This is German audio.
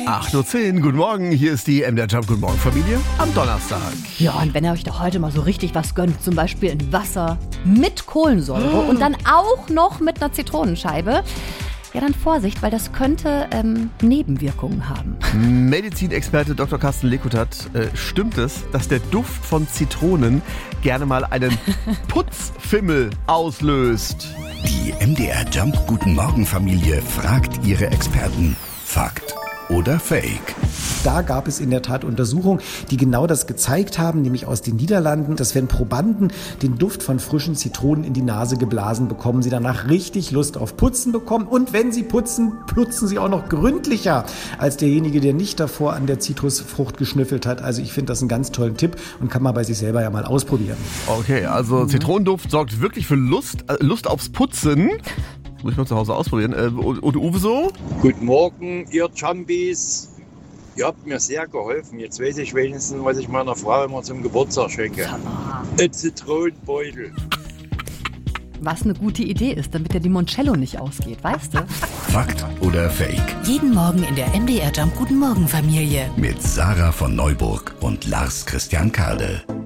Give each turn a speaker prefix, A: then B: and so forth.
A: 8:10 Uhr, guten Morgen, hier ist die MDR Jump Guten Morgen Familie am Donnerstag.
B: Ja, und wenn ihr euch da heute mal so richtig was gönnt, zum Beispiel ein Wasser mit Kohlensäure und dann auch noch mit einer Zitronenscheibe, ja dann Vorsicht, weil das könnte Nebenwirkungen haben.
A: Medizinexperte Dr. Carsten Lekutat, stimmt es, dass der Duft von Zitronen gerne mal einen Putzfimmel auslöst?
C: Die MDR Jump Guten Morgen Familie fragt ihre Experten. Fakt oder Fake?
D: Da gab es in der Tat Untersuchungen, die genau das gezeigt haben, nämlich aus den Niederlanden, dass wenn Probanden den Duft von frischen Zitronen in die Nase geblasen bekommen, sie danach richtig Lust auf Putzen bekommen. Und wenn sie putzen, putzen sie auch noch gründlicher als derjenige, der nicht davor an der Zitrusfrucht geschnüffelt hat. Also ich finde das einen ganz tollen Tipp und kann man bei sich selber ja mal ausprobieren.
A: Okay, also Zitronenduft sorgt wirklich für Lust aufs Putzen. Das muss ich mal zu Hause ausprobieren. Und Uwe so?
E: Guten Morgen, ihr Jumpies. Ihr habt mir sehr geholfen. Jetzt weiß ich wenigstens, was ich meiner Frau immer zum Geburtstag schenke. Ein Zitronenbeutel.
B: Was eine gute Idee ist, damit der Limoncello nicht ausgeht, weißt du?
C: Fakt oder Fake?
F: Jeden Morgen in der MDR Jump Guten Morgen Familie.
C: Mit Sarah von Neuburg und Lars Christian Kade.